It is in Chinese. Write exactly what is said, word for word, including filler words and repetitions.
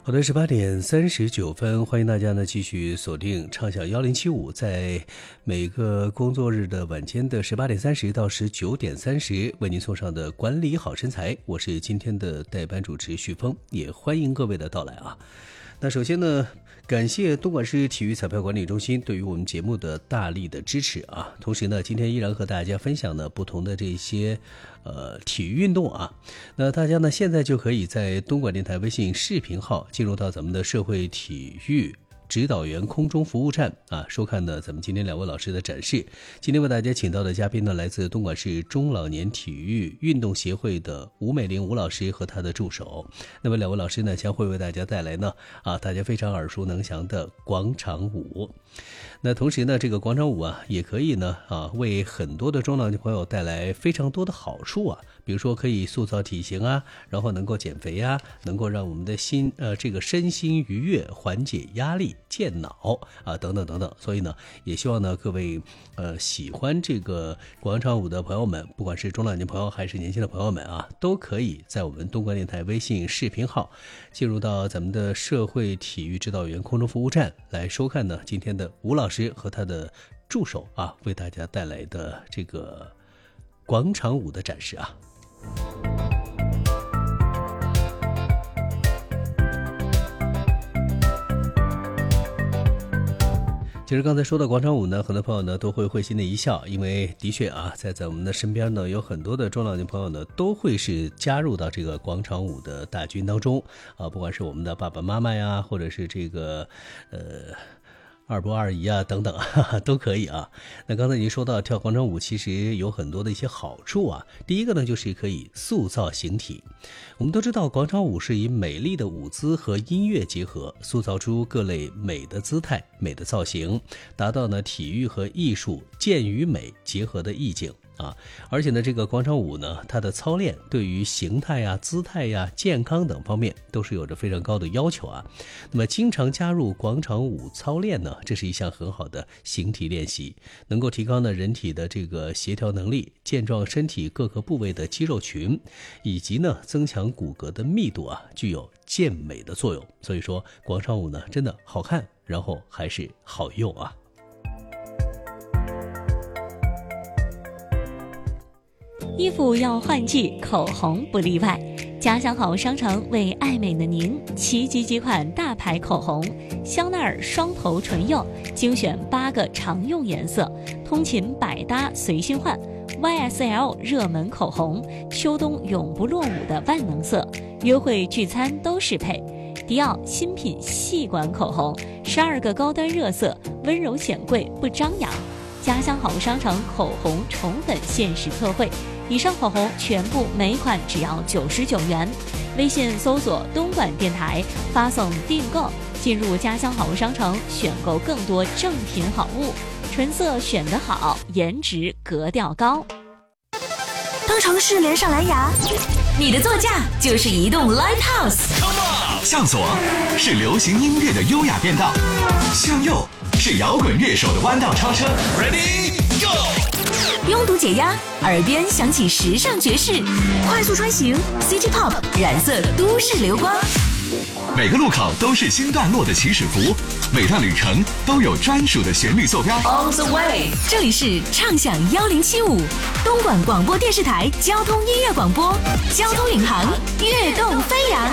好的，十八点三十九分，欢迎大家呢继续锁定畅享幺零七五，在每个工作日的晚间的十八点三十到十九点三十，为您送上的管理好身材，我是今天的代班主持旭峰，也欢迎各位的到来啊。那首先呢，感谢东莞市体育彩票管理中心对于我们节目的大力的支持啊。同时呢，今天依然和大家分享呢不同的这些呃体育运动啊。那大家呢现在就可以在东莞电台微信视频号进入到咱们的社会体育指导员空中服务站啊，收看呢咱们今天两位老师的展示。今天为大家请到的嘉宾呢，来自东莞市中老年体育运动协会的吴美玲吴老师和他的助手。那么两位老师呢，将会为大家带来呢啊大家非常耳熟能详的广场舞。那同时呢，这个广场舞啊，也可以呢啊为很多的中老年朋友带来非常多的好处啊，比如说可以塑造体型啊，然后能够减肥啊，能够让我们的心呃这个身心愉悦，缓解压力，健脑啊等等等等。所以呢，也希望呢各位呃喜欢这个广场舞的朋友们，不管是中老年朋友还是年轻的朋友们啊，都可以在我们东莞电台微信视频号进入到咱们的社会体育指导员空中服务站来收看呢今天的吴老师和他的助手啊为大家带来的这个广场舞的展示啊。其实刚才说到广场舞呢，很多朋友呢都会会心的一笑，因为的确啊，在在我们的身边呢，有很多的中老年朋友呢，都会是加入到这个广场舞的大军当中啊，不管是我们的爸爸妈妈呀，或者是这个呃二伯二姨啊等等哈哈都可以啊。那刚才您说到跳广场舞其实有很多的一些好处啊，第一个呢就是可以塑造形体。我们都知道广场舞是以美丽的舞姿和音乐结合，塑造出各类美的姿态、美的造型，达到呢体育和艺术健与美结合的意境啊。而且呢，这个广场舞呢，它的操练对于形态呀、姿态呀、健康等方面都是有着非常高的要求啊。那么经常加入广场舞操练呢，这是一项很好的形体练习，能够提高呢人体的这个协调能力，健壮身体各个部位的肌肉群，以及呢增强骨骼的密度啊，具有健美的作用。所以说广场舞呢真的好看，然后还是好用啊。 衣服要换季，口红不例外。家乡好商城为爱美的您齐集几款大牌口红，香奈儿双头唇釉精选八个常用颜色，通勤百搭随心换。Y S L 热门口红，秋冬永不落伍的万能色，约会聚餐都适配。迪奥新品细管口红，十二个高端热色，温柔显贵不张扬。家乡好商城口红宠粉限时特惠，以上口红全部每款只要九十九元。微信搜索东莞电台，发送订购，进入家乡好商城，选购更多正品好物。纯色选得好，颜值格调高。 当城市连上蓝牙，你的座驾就是移动 Lighthouse。 向左是流行音乐的优雅变道，向右是摇滚乐手的弯道超车。Ready go！ 拥堵解压，耳边响起时尚爵士，快速穿行 City Pop 染色都市流光。 每个路口都是新段落的起始符，每段旅程都有专属的旋律坐标。 On the way， 这里是畅享幺零七五，东莞广播电视台交通音乐广播，交通领航，跃动飞扬。